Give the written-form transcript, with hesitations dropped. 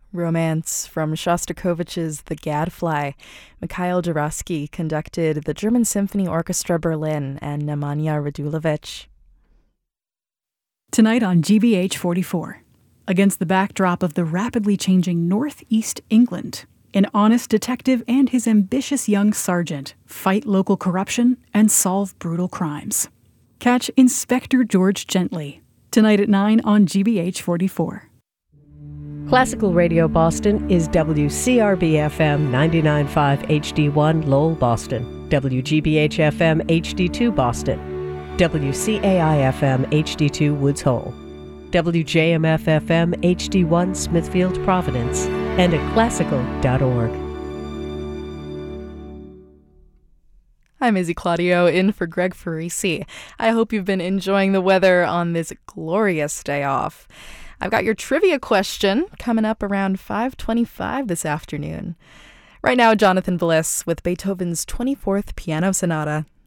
Romance from Shostakovich's The Gadfly. Mikhail Juravsky conducted the German Symphony Orchestra Berlin and Nemanja Radulovic. Tonight on GBH 44, against the backdrop of the rapidly changing northeast England, an honest detective and his ambitious young sergeant fight local corruption and solve brutal crimes. Catch Inspector George Gently, tonight at 9 on GBH 44. Classical Radio Boston is WCRB-FM 99.5 HD1 Lowell, Boston, WGBH-FM HD2 Boston, WCAI-FM HD2 Woods Hole, WJMF-FM HD1 Smithfield, Providence, and at classical.org. I'm Izzy Claudio, in for Greg Farisi. I hope you've been enjoying the weather on this glorious day off. I've got your trivia question coming up around 5:25 this afternoon. Right now, Jonathan Bliss with Beethoven's 24th Piano Sonata.